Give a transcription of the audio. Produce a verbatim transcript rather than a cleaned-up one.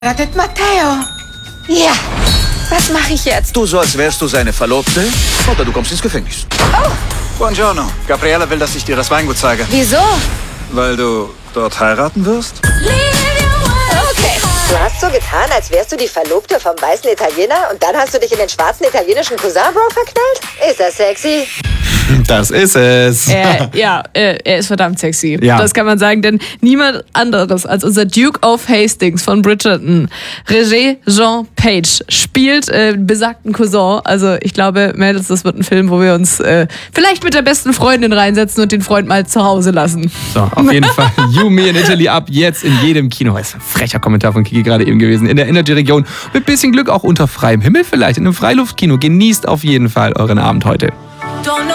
Rettet Matteo. Ja, was mache ich jetzt? Du so, als wärst du seine Verlobte, oder du kommst ins Gefängnis. Oh, Buongiorno. Gabriella will, dass ich dir das Weingut zeige. wieso? Weil du dort heiraten wirst? Okay. Du hast so getan, als wärst du die Verlobte vom weißen Italiener und dann hast du dich in den schwarzen italienischen Cousin-Bro verknallt? Ist das sexy? Das ist es. Er, ja, äh, er ist verdammt sexy. Ja. Das kann man sagen, denn niemand anderes als unser Duke of Hastings von Bridgerton, Regé Jean Page, spielt äh, besagten Cousin. Also ich glaube, Mädels, das wird ein Film, wo wir uns äh, vielleicht mit der besten Freundin reinsetzen und den Freund mal zu Hause lassen. So, auf jeden Fall You, Me in Italy ab jetzt in jedem Kino. Das ist ein frecher Kommentar von Kiki gerade eben gewesen. In der Energy-Region. Mit bisschen Glück auch unter freiem Himmel vielleicht. In einem Freiluftkino. Genießt auf jeden Fall euren Abend heute.